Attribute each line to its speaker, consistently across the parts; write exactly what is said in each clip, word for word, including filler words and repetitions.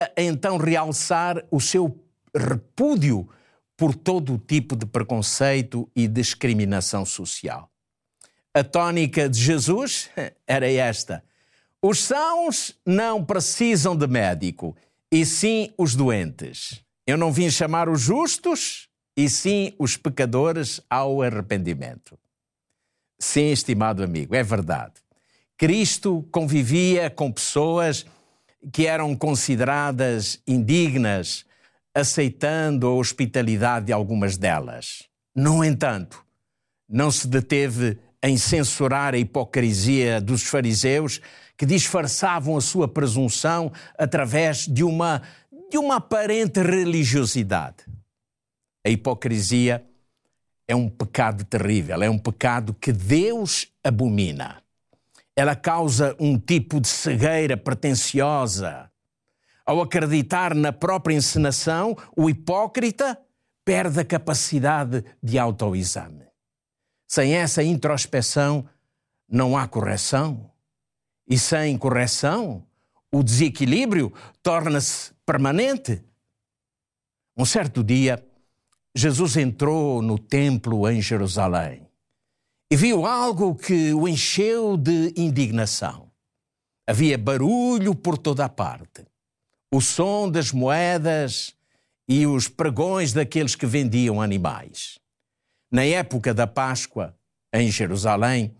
Speaker 1: a então realçar o seu repúdio por todo o tipo de preconceito e discriminação social. A tônica de Jesus era esta: os sãos não precisam de médico, e sim os doentes. Eu não vim chamar os justos, e sim os pecadores ao arrependimento. Sim, estimado amigo, é verdade. Cristo convivia com pessoas que eram consideradas indignas, aceitando a hospitalidade de algumas delas. No entanto, não se deteve em censurar a hipocrisia dos fariseus que disfarçavam a sua presunção através de uma, de uma aparente religiosidade. A hipocrisia é um pecado terrível, é um pecado que Deus abomina. Ela causa um tipo de cegueira pretensiosa. Ao acreditar na própria encenação, o hipócrita perde a capacidade de autoexame. Sem essa introspeção, não há correção. E sem correção, o desequilíbrio torna-se permanente. Um certo dia, Jesus entrou no templo em Jerusalém e viu algo que o encheu de indignação. Havia barulho por toda a parte. O som das moedas e os pregões daqueles que vendiam animais. Na época da Páscoa, em Jerusalém,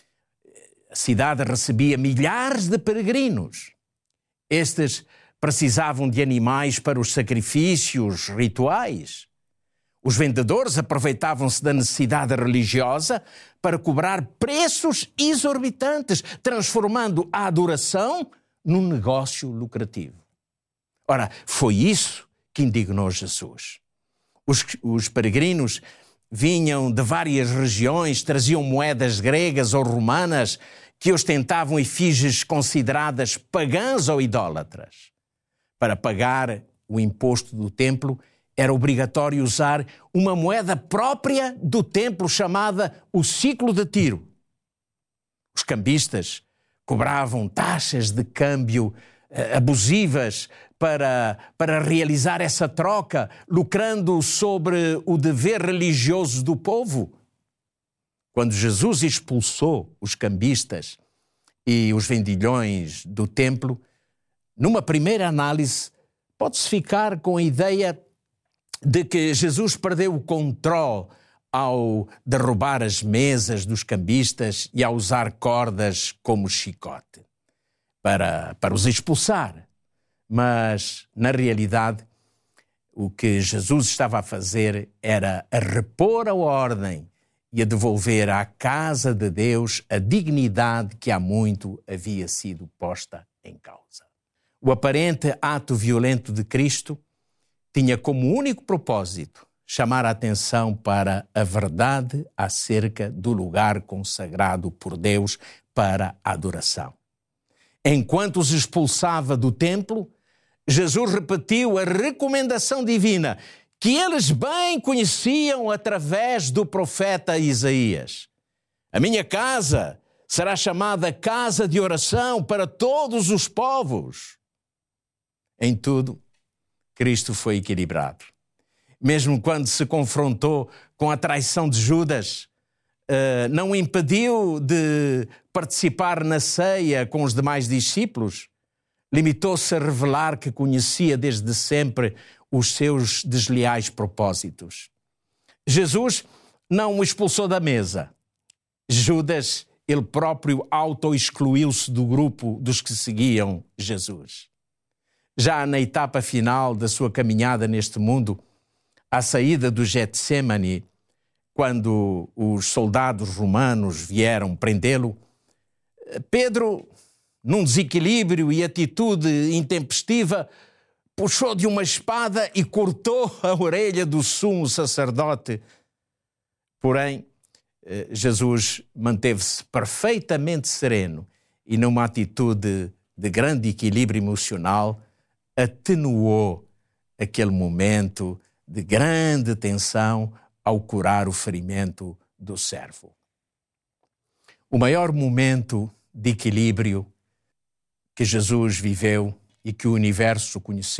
Speaker 1: a cidade recebia milhares de peregrinos. Estes precisavam de animais para os sacrifícios rituais. Os vendedores aproveitavam-se da necessidade religiosa para cobrar preços exorbitantes, transformando a adoração num negócio lucrativo. Ora, foi isso que indignou Jesus. Os, os peregrinos vinham de várias regiões, traziam moedas gregas ou romanas que ostentavam efígies consideradas pagãs ou idólatras. Para pagar o imposto do templo, era obrigatório usar uma moeda própria do templo chamada o ciclo de Tiro. Os cambistas cobravam taxas de câmbio eh, abusivas para, para realizar essa troca, lucrando sobre o dever religioso do povo. Quando Jesus expulsou os cambistas e os vendilhões do templo, numa primeira análise, pode-se ficar com a ideia de que Jesus perdeu o controle ao derrubar as mesas dos cambistas e a usar cordas como chicote para, para os expulsar. Mas, na realidade, o que Jesus estava a fazer era a repor a ordem e a devolver à casa de Deus a dignidade que há muito havia sido posta em causa. O aparente ato violento de Cristo tinha como único propósito chamar a atenção para a verdade acerca do lugar consagrado por Deus para a adoração. Enquanto os expulsava do templo, Jesus repetiu a recomendação divina que eles bem conheciam através do profeta Isaías. A minha casa será chamada casa de oração para todos os povos. Em tudo, Cristo foi equilibrado. Mesmo quando se confrontou com a traição de Judas, uh, não o impediu de participar na ceia com os demais discípulos. Limitou-se a revelar que conhecia desde sempre os seus desleais propósitos. Jesus não o expulsou da mesa. Judas, ele próprio auto-excluiu-se do grupo dos que seguiam Jesus. Já na etapa final da sua caminhada neste mundo, à saída do Getsêmani, quando os soldados romanos vieram prendê-lo, Pedro, num desequilíbrio e atitude intempestiva, puxou de uma espada e cortou a orelha do sumo sacerdote. Porém, Jesus manteve-se perfeitamente sereno e, numa atitude de grande equilíbrio emocional, atenuou aquele momento de grande tensão ao curar o ferimento do servo. O maior momento de equilíbrio que Jesus viveu e que o universo conheceu.